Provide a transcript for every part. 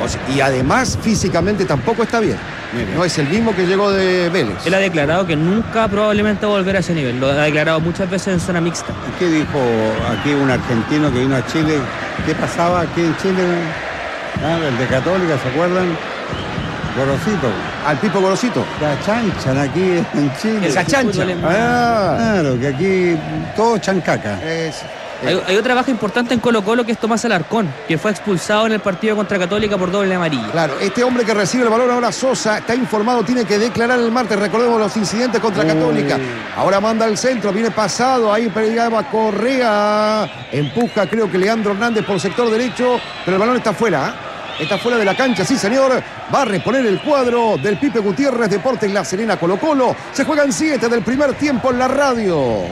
Y además, físicamente tampoco está bien. Mire. No es el mismo que llegó de Vélez. Él ha declarado que nunca probablemente va a volver a ese nivel. Lo ha declarado muchas veces en zona mixta. ¿Qué dijo aquí un argentino que vino a Chile? ¿Qué pasaba aquí en Chile? El de Católica, ¿se acuerdan? Gorosito. Al Pipo Gorosito. Se achanchan aquí en Chile. Se achanchan. Claro, que aquí todo chancaca. Hay otra baja importante en Colo-Colo, que es Tomás Alarcón, que fue expulsado en el partido contra Católica por doble amarilla. Claro, este hombre que recibe el balón ahora, Sosa, está informado, tiene que declarar el martes. Recordemos los incidentes contra Católica. Ahora manda al centro, viene pasado, ahí pegaba Correa. Empuja, creo que Leandro Hernández por sector derecho, pero el balón está fuera. Está fuera de la cancha, sí señor. Va a reponer el cuadro del Pipe Gutiérrez, Deportes La Serena, Colo-Colo. Se juegan 7 del primer tiempo en la radio.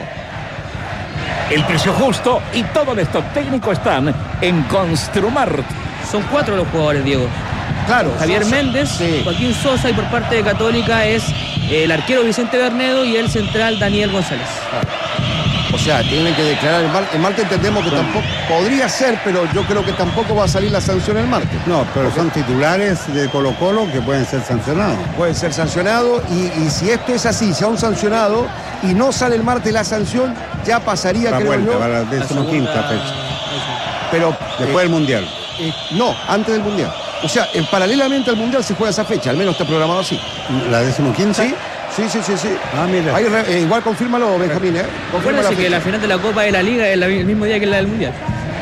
El precio justo y todo el stock técnico están en Construmart. Son 4 los jugadores, Diego. Claro. Javier Méndez, sí. Joaquín Sosa, y por parte de Católica es el arquero Vicente Bernedo y el central Daniel González. O sea, tienen que declarar el martes. Entendemos que tampoco podría ser, pero yo creo que tampoco va a salir la sanción el martes. No, pero son titulares de Colo-Colo que pueden ser sancionados. Pueden ser sancionados y si esto es así, si a un sancionado y no sale el martes la sanción, ya pasaría, creo yo, para la 15ª fecha. Pero después del Mundial. No, antes del Mundial. O sea, paralelamente al Mundial se juega esa fecha, al menos está programado así. ¿La 15ª? Sí. Ah, mira. Ahí, igual confírmalo, Benjamín, Confírmalo que la final de la Copa de la Liga es el mismo día que la del Mundial.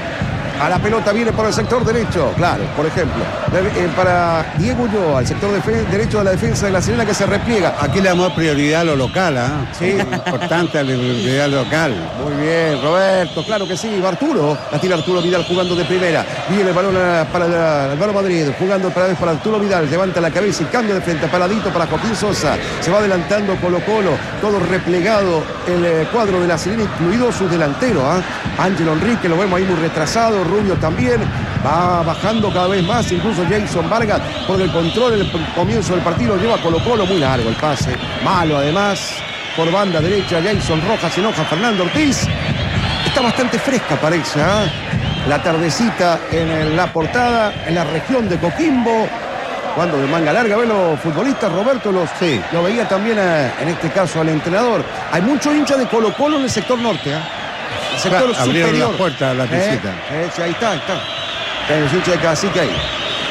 A la pelota viene por el sector derecho, claro, por ejemplo. Para Diego Ulloa, al sector derecho de la defensa de La Serena, que se repliega. Aquí le damos prioridad a lo local, Sí. Importante la prioridad local. Muy bien, Roberto, claro que sí. Arturo, la tira Arturo Vidal jugando de primera. Viene el balón para Álvaro Madrid, jugando otra vez para Arturo Vidal. Levanta la cabeza y cambia de frente, paradito para Joaquín Sosa. Se va adelantando Colo-Colo, todo replegado el cuadro de La Serena, incluido sus delanteros. Ángelo Enrique, lo vemos ahí muy retrasado. Rubio también va bajando cada vez más, incluso Jason Vargas por el control. El comienzo del partido lleva a Colo-Colo, muy largo el pase, malo además, por banda derecha. Jason Rojas, se enoja Fernando Ortiz. Está bastante fresca, parece, la tardecita en la portada, en la región de Coquimbo, cuando de manga larga. Ven los futbolistas, Roberto, lo veía también en este caso al entrenador. Hay muchos hinchas de Colo-Colo en el sector norte, el sector abrieron superior. la puerta a la visita. Ahí está. El hincha de Cacique ahí.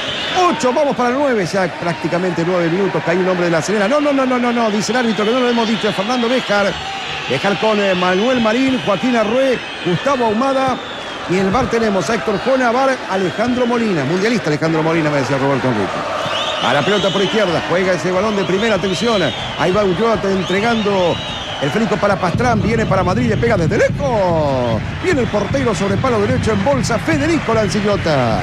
8, vamos para 9, ya prácticamente 9 minutos. Que hay un hombre de La Serena. No, dice el árbitro que no lo hemos dicho. Fernando Béjar con Manuel Marín, Joaquín Arrué, Gustavo Ahumada. Y en el bar tenemos a Héctor Jona, Alejandro Molina, mundialista Alejandro Molina, me decía Roberto Enrique. A la pelota por izquierda, juega ese balón de primera, atención. Ahí va Ulloa entregando. El Federico para Pastrán, viene para Madrid, le pega desde lejos. Viene el portero sobre palo derecho en bolsa, Federico Lancillota.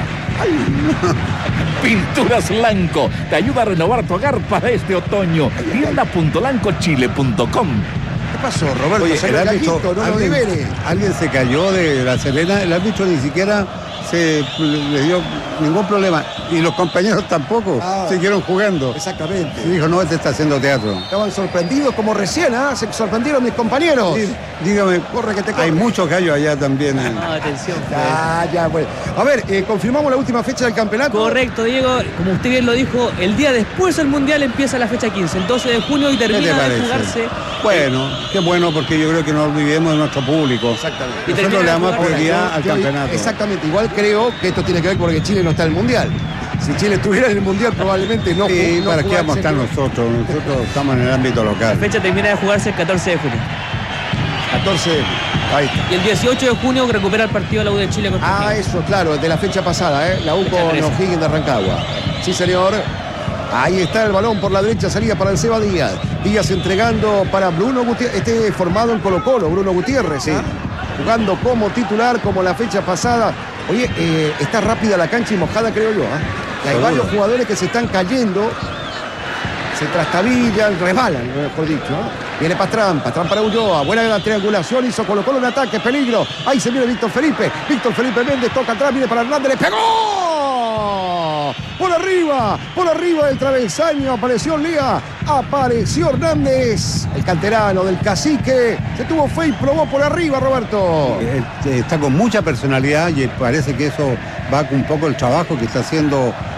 Pinturas Lanco te ayuda a renovar tu hogar para este otoño. Tienda.lancochile.com. ¿Qué pasó, Roberto? Oye, el árbitro, alguien se cayó de La Serena, el árbitro ni siquiera le dio ningún problema. Y los compañeros tampoco siguieron jugando. Exactamente. Y dijo, no, este está haciendo teatro. Estaban sorprendidos como recién, se sorprendieron mis compañeros. Sí, dígame, corre que te corre. Hay muchos gallos allá también. Atención. Ya, bueno. A ver, confirmamos la última fecha del campeonato. Correcto, Diego. Como usted bien lo dijo, el día después del Mundial empieza la fecha 15, el 12 de junio, y termina de jugarse. Bueno, qué bueno, porque yo creo que no olvidemos de nuestro público. Exactamente. Y nosotros le damos prioridad al campeonato. Exactamente. Igual creo que esto tiene que ver porque Chile no está en el Mundial. Si Chile estuviera en el Mundial probablemente no. Sí, ¿para qué vamos a estar nosotros? Nosotros estamos en el ámbito local. La fecha termina de jugarse el 14 de junio. 14 de junio. Ahí está. Y el 18 de junio recupera el partido de la U de Chile contra Chile. Eso, claro, de la fecha pasada, la U con O'Higgins de Rancagua. Sí, señor. Ahí está el balón por la derecha, salida para el Seba Díaz. Díaz entregando para Bruno Gutiérrez, formado en Colo-Colo, Bruno Gutiérrez, jugando como titular, como la fecha pasada. Oye, está rápida la cancha y mojada, creo yo. Hay varios jugadores que se están cayendo, se trastabillan, resbalan, mejor dicho. Viene Pastrán para Ulloa, buena la triangulación, hizo Colo-Colo un ataque, peligro. Ahí se viene Víctor Felipe Méndez, toca atrás, viene para Hernández, le pegó. Por arriba del travesaño, apareció Lía, apareció Hernández, el canterano del Cacique, se tuvo fe y probó por arriba, Roberto. Está con mucha personalidad y parece que eso va con un poco el trabajo que está haciendo